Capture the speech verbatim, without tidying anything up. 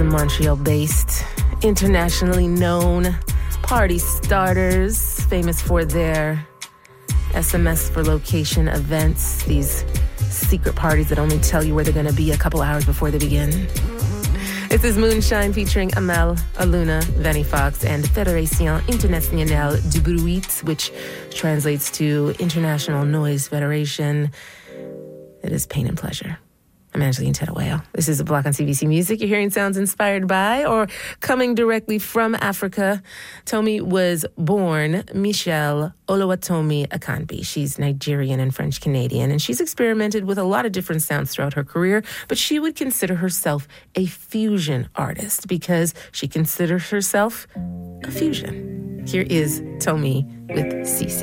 Montreal-based, internationally known party starters, famous for their S M S for location events, these secret parties that only tell you where they're going to be a couple hours before they begin. This is Moonshine featuring Amel, Aluna, Vanny Fox, and Fédération Internationale du Bruit, which translates to International Noise Federation. It is pain and pleasure. I'm Angeline Tedaweo. This is a Block on C B C Music. You're hearing sounds inspired by or coming directly from Africa. Tomi was born Michelle Oluwatomi Akanbi. She's Nigerian and French-Canadian, and she's experimented with a lot of different sounds throughout her career, but she would consider herself a fusion artist because she considers herself a fusion. Here is Tomi with C C.